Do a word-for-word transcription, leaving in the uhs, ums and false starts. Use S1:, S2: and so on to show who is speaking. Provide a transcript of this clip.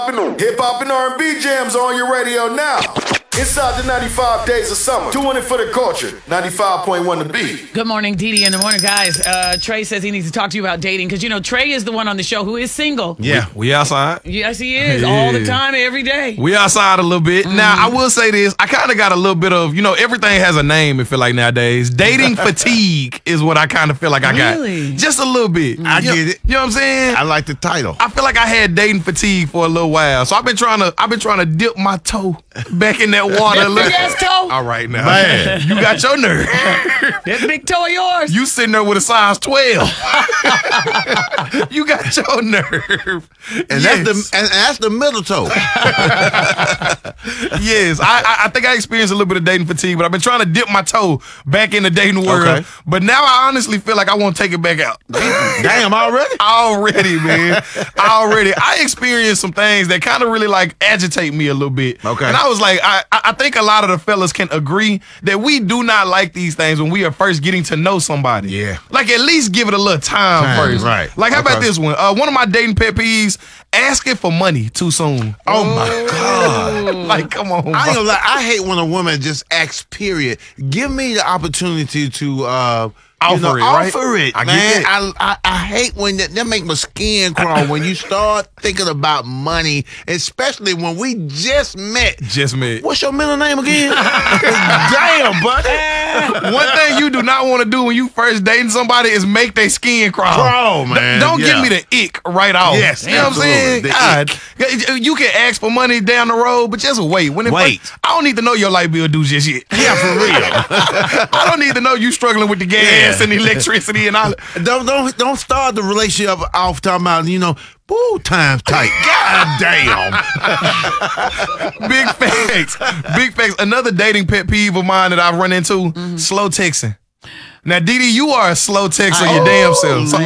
S1: Hip hop and R and B jams on your radio now. Inside the ninety-five days of summer. Doing it for the culture. ninety-five point one The Beat.
S2: Good morning, Dee Dee in the morning, guys. Uh, Trey says he needs to talk to you about dating because, you know, Trey is the one on the show who is single.
S3: Yeah, we, we outside.
S2: Yes, he is.
S3: Yeah.
S2: All the time, every day.
S3: We outside a little bit. Mm. Now, I will say this. I kind of got a little bit of, you know, everything has a name, I feel like, nowadays. Dating fatigue is what I kind of feel like I got.
S2: Really?
S3: Just a little bit.
S4: I
S3: you
S4: get
S3: know,
S4: it.
S3: You know what I'm saying?
S4: I like the title.
S3: I feel like I had dating fatigue for a little while. So I've been trying to I've been trying to dip my toe back in that water a little.
S2: Big ass toe.
S3: All right now.
S4: Man.
S3: You got your nerve.
S2: That big toe of yours.
S3: You sitting there with a size twelve. You got your nerve.
S4: And
S3: yes.
S4: that's the and that's the middle toe.
S3: Yes. I, I I think I experienced a little bit of dating fatigue, but I've been trying to dip my toe back in the dating world.
S4: Okay.
S3: But now I honestly feel like I want to take it back out.
S4: Damn, already?
S3: Already, man. Already. I experienced some things that kind of really like agitate me a little bit.
S4: Okay.
S3: And I was like, I, I think a lot of the fellas can agree that we do not like these things when we are first getting to know somebody.
S4: Yeah.
S3: Like at least give it a little time,
S4: Time,
S3: first.
S4: right.
S3: Like how about
S4: Okay.
S3: this one? Uh, one of my dating pet peeves, asking for money too soon.
S4: Oh my God.
S3: Like, come on.
S4: I ain't
S3: bro.
S4: gonna lie, I hate when a woman just asks, period. Give me the opportunity to uh
S3: Offer
S4: you know,
S3: it, right?
S4: offer it,
S3: I get
S4: man.
S3: that.
S4: I, I I hate when that, that make my skin crawl when you start thinking about money, especially when we just met.
S3: Just met.
S4: What's your middle name again? Damn, buddy.
S3: One thing you do not want to do when you first dating somebody is make their skin crawl.
S4: Crawl, man.
S3: Don't
S4: Yeah.
S3: give me the ick right off.
S4: Yes,
S3: you know what I'm saying?
S4: absolutely. The
S3: God, you can ask for money down the road, but just wait. When it
S4: Wait.
S3: first- I don't need to know your light bill due just yet.
S4: Yeah, for real.
S3: I don't need to know you struggling with the gas
S4: Yeah.
S3: and electricity and all.
S4: Don't don't don't start the relationship off talking about, you know, boo, time's tight. God damn.
S3: Big facts. Big facts. Another dating pet peeve of mine that I've run into, slow texting. Now, Dee Dee, you are a slow texter your damn self. So